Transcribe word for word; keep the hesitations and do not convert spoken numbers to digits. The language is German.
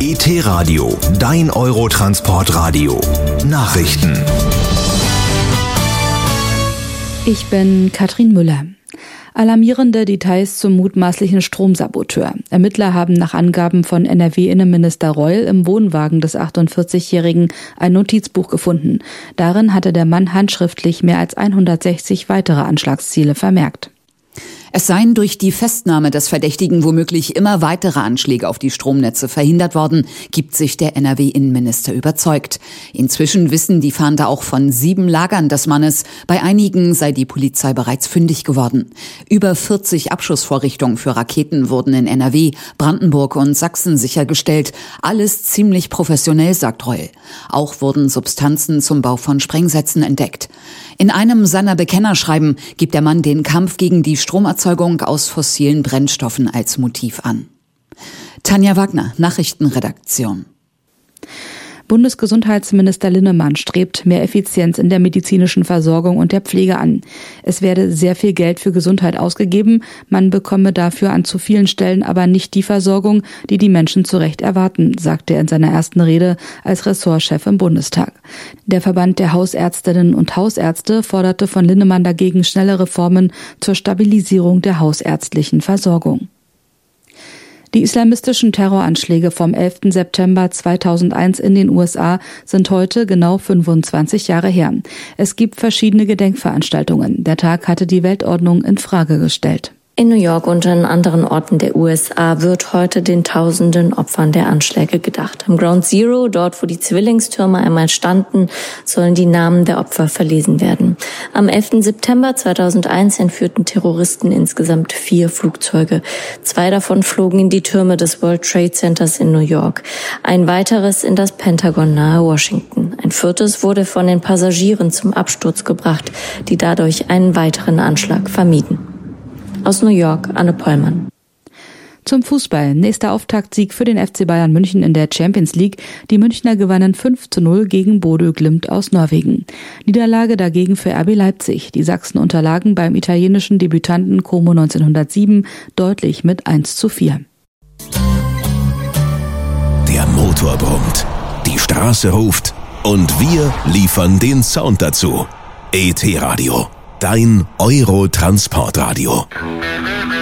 E T-Radio, dein Eurotransportradio. Nachrichten. Ich bin Katrin Müller. Alarmierende Details zum mutmaßlichen Stromsaboteur. Ermittler haben nach Angaben von N R W-Innenminister Reul im Wohnwagen des achtundvierzigjährigen ein Notizbuch gefunden. Darin hatte der Mann handschriftlich mehr als hundertsechzig weitere Anschlagsziele vermerkt. Es seien durch die Festnahme des Verdächtigen womöglich immer weitere Anschläge auf die Stromnetze verhindert worden, gibt sich der N R W-Innenminister überzeugt. Inzwischen wissen die Fahnder auch von sieben Lagern des Mannes. Bei einigen sei die Polizei bereits fündig geworden. Über vierzig Abschussvorrichtungen für Raketen wurden in N R W, Brandenburg und Sachsen sichergestellt. Alles ziemlich professionell, sagt Reul. Auch wurden Substanzen zum Bau von Sprengsätzen entdeckt. In einem seiner Bekennerschreiben gibt der Mann den Kampf gegen die Stromerzeugung aus fossilen Brennstoffen als Motiv an. Tanja Wagner, Nachrichtenredaktion. Bundesgesundheitsminister Linnemann strebt mehr Effizienz in der medizinischen Versorgung und der Pflege an. Es werde sehr viel Geld für Gesundheit ausgegeben, man bekomme dafür an zu vielen Stellen aber nicht die Versorgung, die die Menschen zu Recht erwarten, sagte er in seiner ersten Rede als Ressortchef im Bundestag. Der Verband der Hausärztinnen und Hausärzte forderte von Linnemann dagegen schnelle Reformen zur Stabilisierung der hausärztlichen Versorgung. Die islamistischen Terroranschläge vom elften September zweitausendeins in den U S A sind heute genau fünfundzwanzig Jahre her. Es gibt verschiedene Gedenkveranstaltungen. Der Tag hatte die Weltordnung in Frage gestellt. In New York und an anderen Orten der U S A wird heute den tausenden Opfern der Anschläge gedacht. Am Ground Zero, dort wo die Zwillingstürme einmal standen, sollen die Namen der Opfer verlesen werden. Am elften September zweitausendeins entführten Terroristen insgesamt vier Flugzeuge. Zwei davon flogen in die Türme des World Trade Centers in New York. Ein weiteres in das Pentagon nahe Washington. Ein viertes wurde von den Passagieren zum Absturz gebracht, die dadurch einen weiteren Anschlag vermieden. Aus New York, Anne Pollmann. Zum Fußball. Nächster Auftaktsieg für den F C Bayern München in der Champions League. Die Münchner gewannen fünf zu null gegen Bodø Glimt aus Norwegen. Niederlage dagegen für R B Leipzig. Die Sachsen unterlagen beim italienischen Debütanten Como neunzehnhundertsieben deutlich mit eins zu vier. Der Motor brummt, die Straße ruft und wir liefern den Sound dazu. E T-Radio, dein Eurotransportradio.